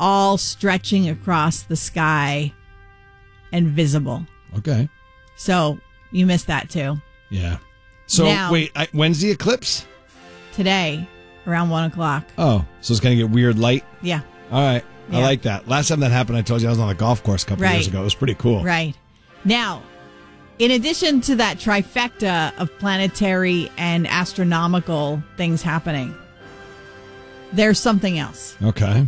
all stretching across the sky and visible. Okay. So you missed that too. Yeah. So Now- wait, when's the eclipse? Today, around 1 o'clock. Oh, so it's going to get weird light? Yeah. All right. I Yeah. like that. Last time that happened, I told you I was on a golf course a couple Right. years ago. It was pretty cool. Right. Now, in addition to that trifecta of planetary and astronomical things happening, there's something else. Okay.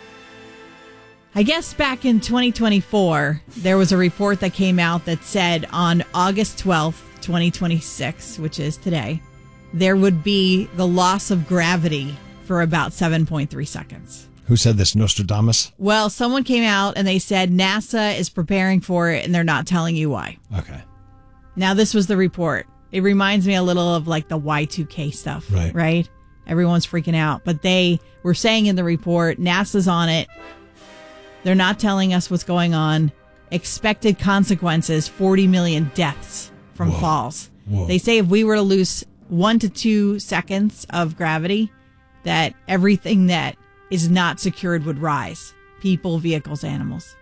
I guess back in 2024, there was a report that came out that said on August 12th, 2026, which is today, there would be the loss of gravity for about 7.3 seconds. Who said this? Nostradamus? Well, someone came out and they said NASA is preparing for it and they're not telling you why. Okay. Now, this was the report. It reminds me a little of like the Y2K stuff, Right. right? Everyone's freaking out. But they were saying in the report, NASA's on it. They're not telling us what's going on. Expected consequences, 40 million deaths from falls. Whoa. They say if we were to lose 1 to 2 seconds of gravity, that everything that is not secured would rise. People, vehicles, animals.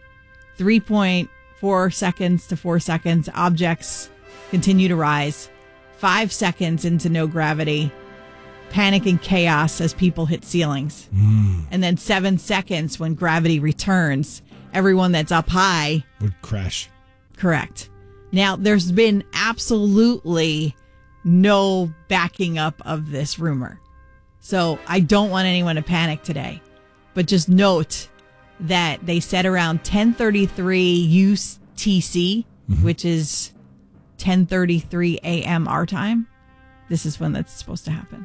3.4 seconds to 4 seconds, objects continue to rise. 5 seconds into no gravity, panic and chaos as people hit ceilings. And then 7 seconds when gravity returns, everyone that's up high. Would crash. Correct. Now, there's been absolutely no backing up of this rumor. So I don't want anyone to panic today. But just note that they said around 10:33 UTC, which is 10:33 a.m. our time. This is when that's supposed to happen.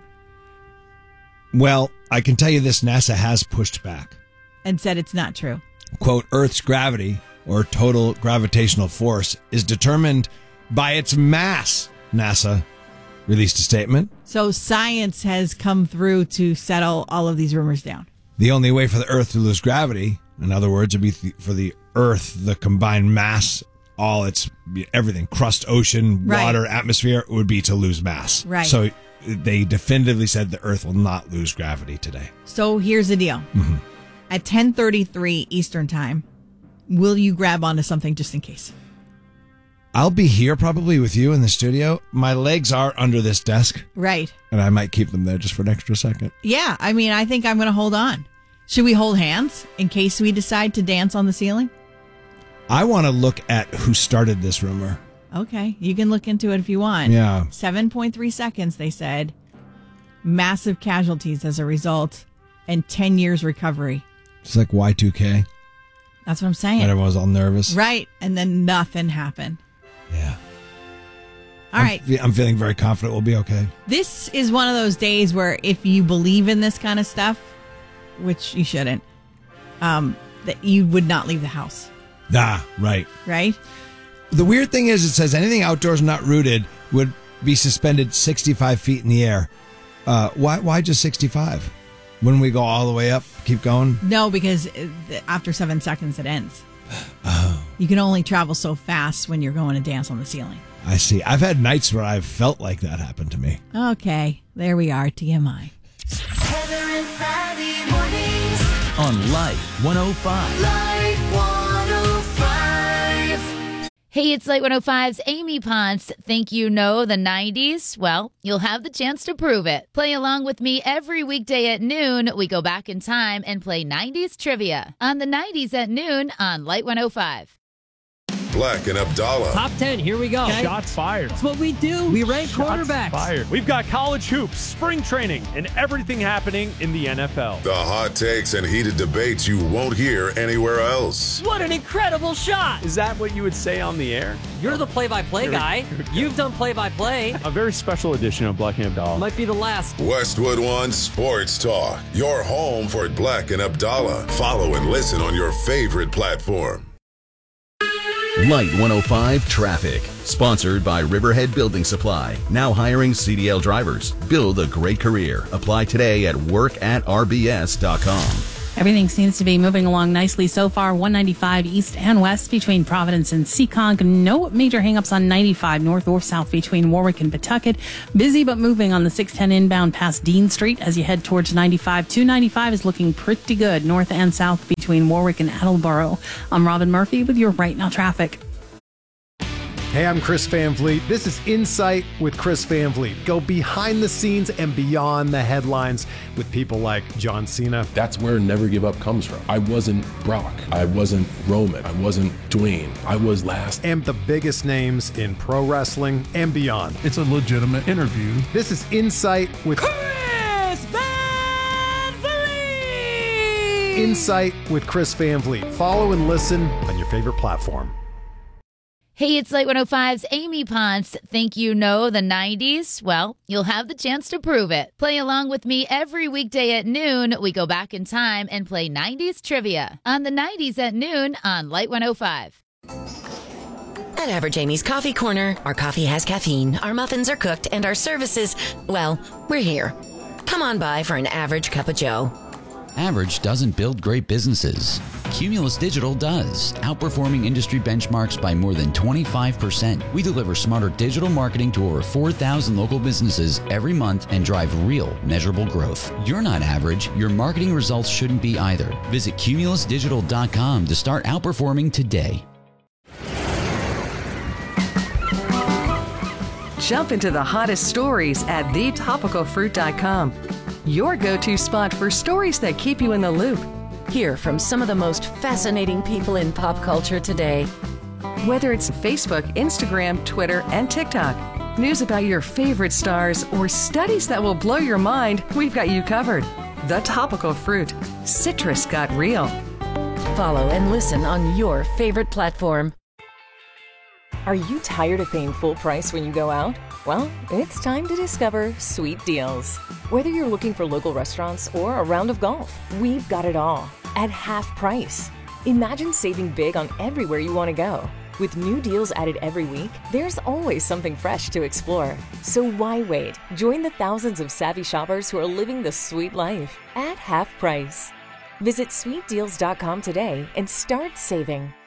Well, I can tell you this, NASA has pushed back. And said it's not true. Quote, Earth's gravity, or total gravitational force, is determined by its mass, NASA released a statement. So science has come through to settle all of these rumors down. The only way for the Earth to lose gravity, in other words, would be for the Earth, the combined mass, all its everything, crust, ocean, Right. water, atmosphere, would be to lose mass. Right. So they definitively said the Earth will not lose gravity today. So here's the deal. At 10:33 Eastern time, will you grab onto something just in case? I'll be here probably with you in the studio. My legs are under this desk, Right. and I might keep them there just for an extra second. Yeah, I mean, I think I'm going to hold on. Should we hold hands in case we decide to dance on the ceiling? I want to look at who started this rumor. Okay, you can look into it if you want. Yeah. 7.3 seconds, they said. Massive casualties as a result, and 10 years recovery. It's like Y2K, That's what I'm saying. and everyone was all nervous. Right, and then nothing happened. Yeah. All right. I'm feeling very confident we'll be okay. This is one of those days where if you believe in this kind of stuff, which you shouldn't, that you would not leave the house, Right. right? The weird thing is, it says anything outdoors not rooted would be suspended 65 feet in the air. Why just 65? Wouldn't we go all the way up? Keep going? No, because after 7 seconds it ends. You can only travel so fast when you're going to dance on the ceiling. I see. I've had nights where I've felt like that happen to me. Okay, there we are, TMI. Heather and Fatty mornings. On Light 105. Light 105. Hey, it's Light 105's Amy Ponce. Think you know the 90s? Well, you'll have the chance to prove it. Play along with me every weekday at noon. We go back in time and play 90s trivia on the 90s at noon on Light 105. Black and Abdallah. Top 10, here we go. Shots fired. That's what we do. We rank Shots quarterbacks. fired. We've got college hoops, spring training, and everything happening in the NFL. The hot takes and heated debates you won't hear anywhere else. What an incredible shot. Is that what you would say on the air? You're the play-by-play guy. You've done play-by-play. A very special edition of Black and Abdallah. Might be the last. Westwood One Sports Talk. Your home for Black and Abdallah. Follow and listen on your favorite platform. Light 105 Traffic. Sponsored by Riverhead Building Supply. Now hiring CDL drivers. Build a great career. Apply today at workatrbs.com. Everything seems to be moving along nicely so far. 195 east and west between Providence and Seekonk. No major hangups on 95 north or south between Warwick and Pawtucket. Busy but moving on the 610 inbound past Dean Street as you head towards 95. 295 is looking pretty good north and south between Warwick and Attleboro. I'm Robin Murphy with your Right Now traffic. Hey, I'm Chris Van Vliet. This is Insight with Chris Van Vliet. Go behind the scenes and beyond the headlines with people like John Cena. That's where Never Give Up comes from. I wasn't Brock. I wasn't Roman. I wasn't Dwayne. I was last. And the biggest names in pro wrestling and beyond. It's a legitimate interview. This is Insight with Chris Van Vliet. Insight with Chris Van Vliet. Follow and listen on your favorite platform. Hey, it's Light 105's Amy Ponce. Think you know the 90s? Well, you'll have the chance to prove it. Play along with me every weekday at noon. We go back in time and play 90s trivia on the 90s at noon on Light 105. At Average Amy's Coffee Corner, our coffee has caffeine, our muffins are cooked, and our services, well, we're here. Come on by for an average cup of joe. Average doesn't build great businesses. Cumulus Digital does, outperforming industry benchmarks by more than 25%. We deliver smarter digital marketing to over 4,000 local businesses every month and drive real, measurable growth. You're not average. Your marketing results shouldn't be either. Visit cumulusdigital.com to start outperforming today. Jump into the hottest stories at thetopicalfruit.com. Your go-to spot for stories that keep you in the loop. Hear from some of the most fascinating people in pop culture today. Whether it's Facebook, Instagram, Twitter, and TikTok, news about your favorite stars, or studies that will blow your mind, we've got you covered. The Topical Fruit. Citrus got real. Follow and listen on your favorite platform. Are you tired of paying full price when you go out? Well, it's time to discover Sweet Deals. Whether you're looking for local restaurants or a round of golf, we've got it all at half price. Imagine saving big on everywhere you want to go. With new deals added every week, there's always something fresh to explore. So why wait? Join the thousands of savvy shoppers who are living the sweet life at half price. Visit sweetdeals.com today and start saving.